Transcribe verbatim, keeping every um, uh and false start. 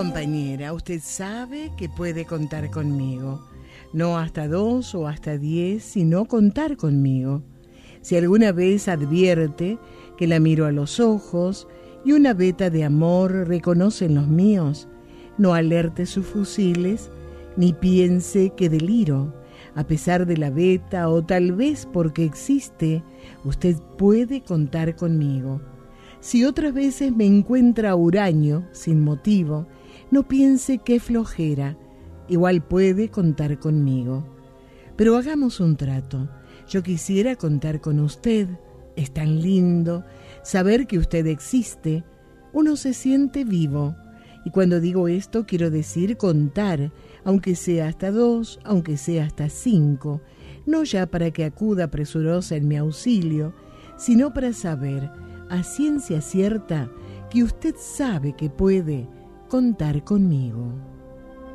Compañera, usted sabe que puede contar conmigo. No hasta dos o hasta diez, sino contar conmigo. Si alguna vez advierte que la miro a los ojos y una veta de amor reconoce en los míos, no alerte sus fusiles ni piense que deliro. A pesar de la veta o tal vez porque existe, usted puede contar conmigo. Si otras veces me encuentra huraño, sin motivo, no piense que flojera, igual puede contar conmigo. Pero hagamos un trato. Yo quisiera contar con usted. Es tan lindo saber que usted existe. Uno se siente vivo. Y cuando digo esto quiero decir contar, aunque sea hasta dos, aunque sea hasta cinco, no ya para que acuda presurosa en mi auxilio, sino para saber a ciencia cierta que usted sabe que puede contar conmigo.